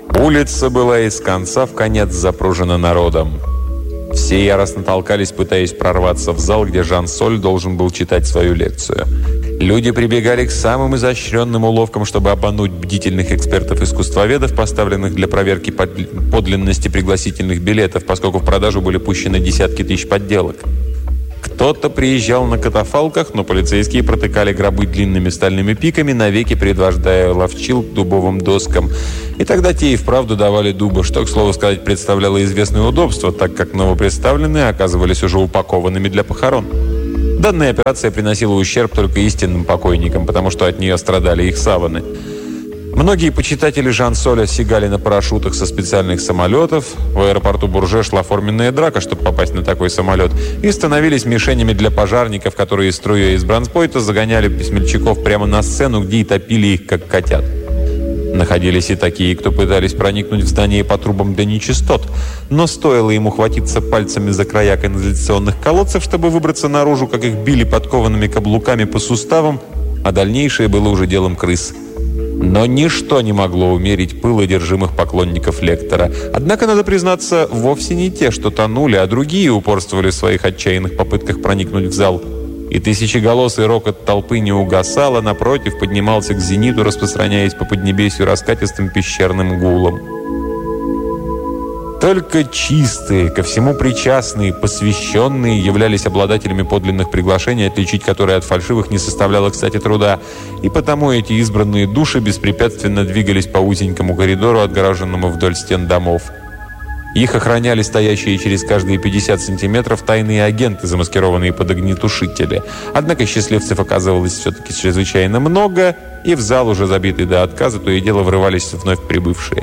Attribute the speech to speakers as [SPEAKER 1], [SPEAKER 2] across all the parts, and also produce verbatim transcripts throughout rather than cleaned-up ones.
[SPEAKER 1] Улица была из конца в конец запружена народом. Все яростно толкались, пытаясь прорваться в зал, где Жан-Соль должен был читать свою лекцию. Люди прибегали к самым изощренным уловкам, чтобы обмануть бдительных экспертов-искусствоведов, поставленных для проверки подлинности пригласительных билетов, поскольку в продажу были пущены десятки тысяч подделок. Кто-то приезжал на катафалках, но полицейские протыкали гробы длинными стальными пиками, навеки предвождая ловчил к дубовым доскам. И тогда те и вправду давали дуба, что, к слову сказать, представляло известное удобство, так как новопредставленные оказывались уже упакованными для похорон. Данная операция приносила ущерб только истинным покойникам, потому что от нее страдали их саваны. Многие почитатели Жан-Соля сигали на парашютах со специальных самолетов. В аэропорту Бурже шла форменная драка, чтобы попасть на такой самолет, и становились мишенями для пожарников, которые, струя из бронспойта, загоняли смельчаков прямо на сцену, где и топили их, как котят. Находились и такие, кто пытались проникнуть в здание по трубам для нечистот, но стоило ему хватиться пальцами за края канализационных колодцев, чтобы выбраться наружу, как их били подкованными каблуками по суставам, а дальнейшее было уже делом крыс. Но ничто не могло умерить пыл одержимых поклонников лектора. Однако, надо признаться, вовсе не те, что тонули, а другие упорствовали в своих отчаянных попытках проникнуть в зал. И тысячеголосый рокот толпы не угасал, а напротив поднимался к зениту, распространяясь по поднебесью раскатистым пещерным гулом. Только чистые, ко всему причастные, посвященные являлись обладателями подлинных приглашений, отличить которые от фальшивых не составляло, кстати, труда. И потому эти избранные души беспрепятственно двигались по узенькому коридору, отгороженному вдоль стен домов. Их охраняли стоящие через каждые пятьдесят сантиметров тайные агенты, замаскированные под огнетушители. Однако счастливцев оказывалось все-таки чрезвычайно много, и в зал, уже забитый до отказа, то и дело врывались вновь прибывшие.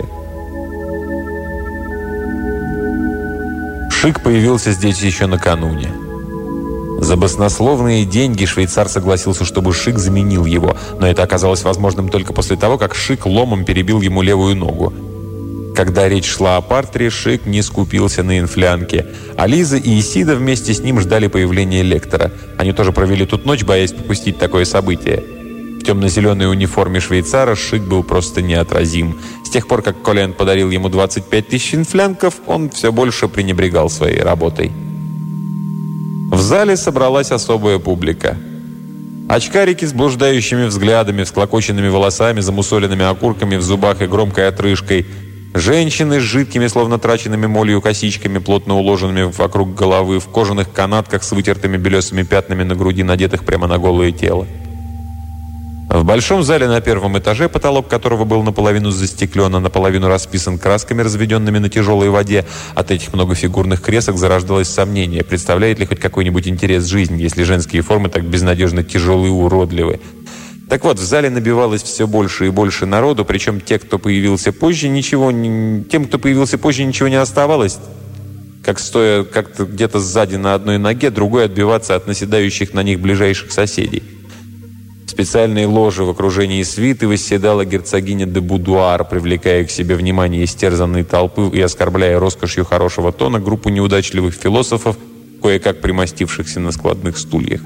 [SPEAKER 1] Шик появился здесь еще накануне. За баснословные деньги швейцар согласился, чтобы Шик заменил его, но это оказалось возможным только после того, как Шик ломом перебил ему левую ногу. Когда речь шла о партре, Шик не скупился на инфлянке, а Лиза и Исида вместе с ним ждали появления лектора. Они тоже провели тут ночь, боясь пропустить такое событие. В темно-зеленой униформе швейцара Шик был просто неотразим. С тех пор, как Колен подарил ему двадцать пять тысяч инфлянков, он все больше пренебрегал своей работой. В зале собралась особая публика. Очкарики с блуждающими взглядами, всклокоченными волосами, замусоленными окурками в зубах и громкой отрыжкой. Женщины с жидкими, словно траченными молью косичками, плотно уложенными вокруг головы, в кожаных канатках с вытертыми белесыми пятнами на груди, надетых прямо на голое тело. В большом зале на первом этаже, потолок которого был наполовину застеклен, а наполовину расписан красками, разведенными на тяжелой воде, от этих многофигурных кресок зарождалось сомнение, представляет ли хоть какой-нибудь интерес жизни, если женские формы так безнадежно тяжелые и уродливы. Так вот, в зале набивалось все больше и больше народу, причем те, кто появился позже, ничего не... тем, кто появился позже, ничего не оставалось, как стоя как-то где-то сзади на одной ноге, другой отбиваться от наседающих на них ближайших соседей. В специальной ложе в окружении свиты восседала герцогиня де Будуар, привлекая к себе внимание истерзанной толпы и оскорбляя роскошью хорошего тона группу неудачливых философов, кое-как примостившихся на складных стульях.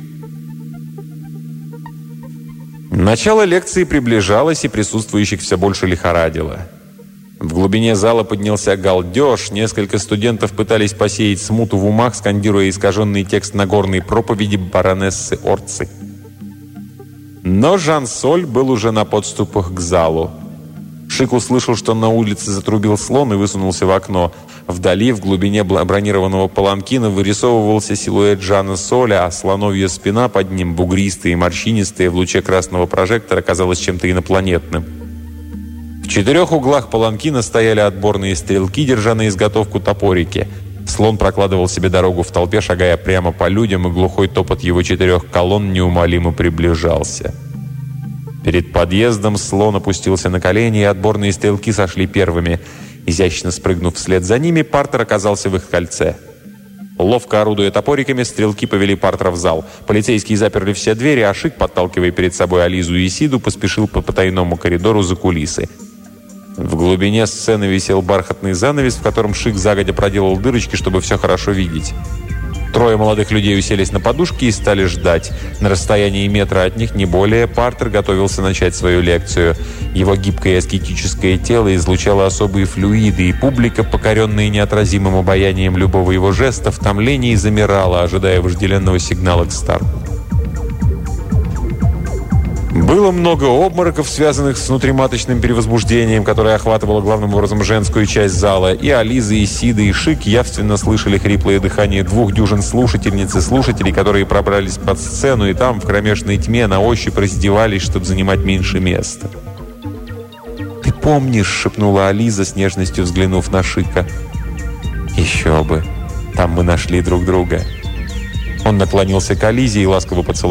[SPEAKER 1] Начало лекции приближалось, и присутствующих все больше лихорадило. В глубине зала поднялся галдеж, несколько студентов пытались посеять смуту в умах, скандируя искаженный текст Нагорной проповеди баронессы Орцы. Но Жан-Соль был уже на подступах к залу. Шик услышал, что на улице затрубил слон, и высунулся в окно. Вдали, в глубине бронированного паланкина, вырисовывался силуэт Жана-Соля, а слоновья спина под ним, бугристая и морщинистая, в луче красного прожектора, казалась чем-то инопланетным. В четырех углах паланкина стояли отборные стрелки, держа на изготовку топорики. Слон прокладывал себе дорогу в толпе, шагая прямо по людям, и глухой топот его четырех колонн неумолимо приближался. Перед подъездом слон опустился на колени, и отборные стрелки сошли первыми. Изящно спрыгнув вслед за ними, Партер оказался в их кольце. Ловко орудуя топориками, стрелки повели Партера в зал. Полицейские заперли все двери, а Шик, подталкивая перед собой Ализу и Исиду, поспешил по потайному коридору за кулисы. В глубине сцены висел бархатный занавес, в котором Шик загодя проделал дырочки, чтобы все хорошо видеть. Трое молодых людей уселись на подушки и стали ждать. На расстоянии метра от них, не более, Партер готовился начать свою лекцию. Его гибкое аскетическое тело излучало особые флюиды, и публика, покоренная неотразимым обаянием любого его жеста, в томлении замирала, ожидая вожделенного сигнала к старту. Было много обмороков, связанных с внутриматочным перевозбуждением, которое охватывало главным образом женскую часть зала. И Ализа, и Сида, и Шик явственно слышали хриплое дыхание двух дюжин слушательниц и слушателей, которые пробрались под сцену и там, в кромешной тьме, на ощупь раздевались, чтобы занимать меньше места. «Ты помнишь?» — шепнула Ализа, с нежностью взглянув на Шика. «Еще бы! Там мы нашли друг друга». Он наклонился к Ализе и ласково поцеловал.